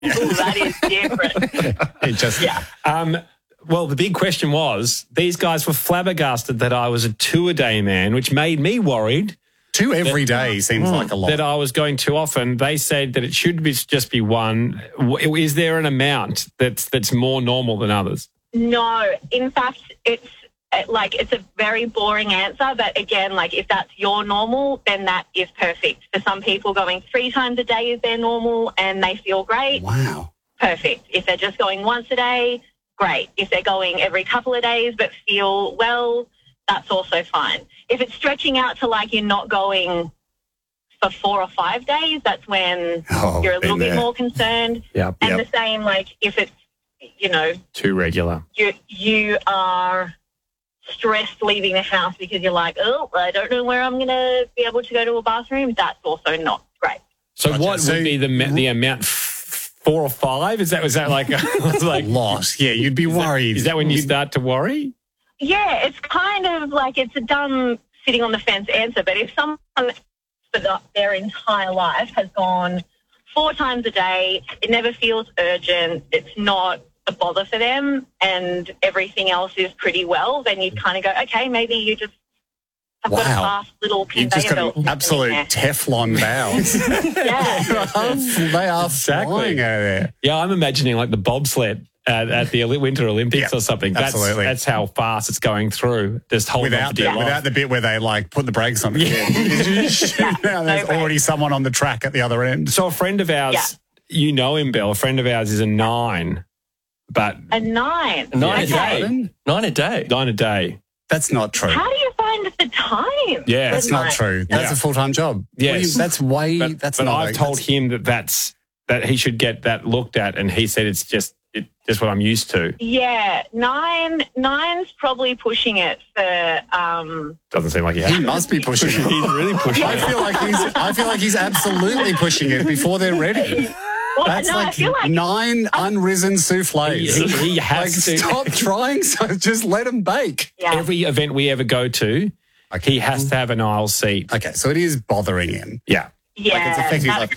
Ooh, that is different. It just, well, the big question was, these guys were flabbergasted that I was a 2-a-day man, which made me worried. 2 every day seems like a lot. That I was going too often. They said that it should just be 1. Is there an amount that's more normal than others? No, in fact, it's a very boring answer, but again, like if that's your normal, then that is perfect. For some people, going 3 times a day is their normal and they feel great. Wow. Perfect. If they're just going once a day, great. If they're going every couple of days but feel well, that's also fine. If it's stretching out to like you're not going for 4 or 5 days, that's when you're a little bit more concerned. Yep. And the same, like if it's, too regular. You are stressed leaving the house because you're like, oh, I don't know where I'm going to be able to go to a bathroom. That's also not great. So what would be the amount? 4 or 5? Was that like like loss? Yeah, you'd be worried. Is that when you start to worry? Yeah, it's kind of like it's a dumb sitting on the fence answer. But if someone for their entire life has gone 4 times a day, it never feels urgent, it's not a bother for them, and everything else is pretty well, then you kind of go, okay, maybe you just have got a fast little conveyor belt. You've just got absolute Teflon bowels. They are flying out of there. Yeah, I'm imagining like the bobsled at the Winter Olympics or something. Absolutely. That's how fast it's going through. Just holding on for without the bit where they like put the brakes on. Now there's already someone on the track at the other end. So a friend of ours, you know him, Bill, a friend of ours is a 9. But a 9? 9 a day? 9 a day? 9 a day. That's not true. How do you find the time? Yeah. That's not true. That's a full-time job. Yes. That's way... But I've told him that he should get that looked at, and he said it's just what I'm used to. Yeah, 9's probably pushing it for... Doesn't seem like he has. He must be pushing it. He's really pushing it. I feel like he's absolutely pushing it before they're ready. Well, That's I feel like 9 unrisen soufflés. He has to. Stop trying, so just let him bake. Yeah. Every event we ever go to, he has to have an aisle seat. Okay, so it is bothering him. Yeah. Yeah. Like it's affecting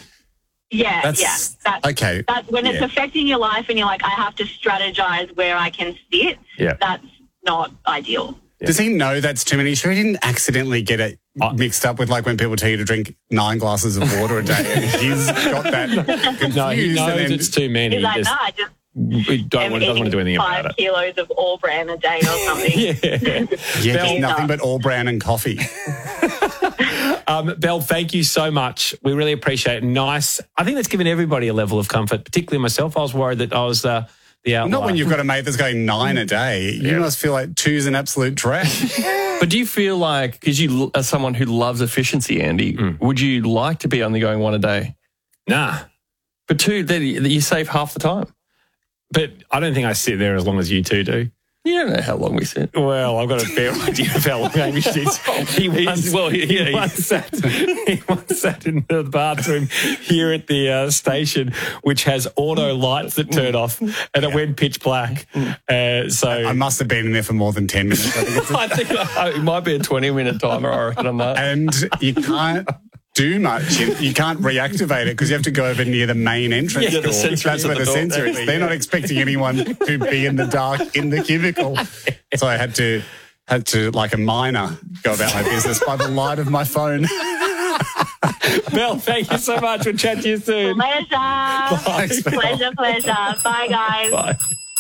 okay. That's when it's affecting your life and you're like, I have to strategize where I can sit. Yeah. That's not ideal. Yeah. Does he know that's too many? Sure, he didn't accidentally get it mixed up with like when people tell you to drink 9 glasses of water a day and he's got that confused. No, he knows it's too many. He's like, I just doesn't want to do anything about it. 5 kilos of all bran a day or something. He's nothing but all bran and coffee. Belle, thank you so much. We really appreciate it. Nice. I think that's given everybody a level of comfort, particularly myself. I was worried that I was the outlier. Not when you've got a mate that's going 9 a day. You must feel like 2's an absolute trash. But do you feel like, because you are someone who loves efficiency, Andy, would you like to be only going 1 a day? Nah. But 2, then you save half the time. But I don't think I sit there as long as you two do. You don't know how long we sit. Well, I've got a fair idea of how long Amy sits. He once sat in the bathroom here at the station, which has auto lights that turn off, and it went pitch black. So I must have been in there for more than 10 minutes. I think it might be a 20-minute timer, I reckon, on that. And you can't do much. You can't reactivate it because you have to go over near the main entrance door. That's where the sensor is. They're not expecting anyone to be in the dark in the cubicle. So I had to like a miner go about my business by the light of my phone. Belle, thank you so much. We'll chat to you soon. Pleasure. Bye. Pleasure. Bye, guys. Bye.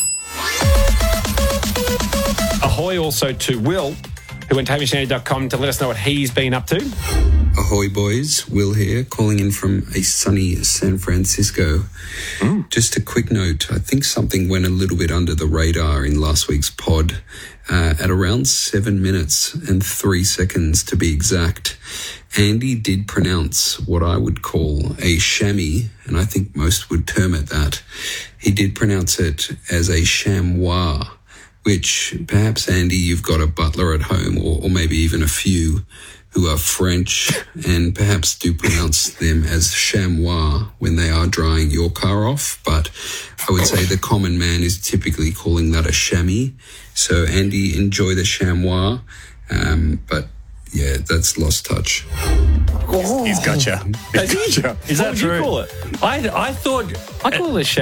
Ahoy also to Will, who went to HamishAndy.com to let us know what he's been up to. Ahoy, boys. Will here, calling in from a sunny San Francisco. Just a quick note. I think something went a little bit under the radar in last week's pod. At around 7 minutes and 3 seconds to be exact, Andy did pronounce what I would call a chamois, and I think most would term it that. He did pronounce it as a chamois, which perhaps, Andy, you've got a butler at home or maybe even a few who are French and perhaps do pronounce them as chamois when they are drying your car off. But I would say the common man is typically calling that a chamois. So, Andy, enjoy the chamois. But, yeah, that's lost touch. He's gotcha. Is he? Is that What would you true? call it? I thought I call it a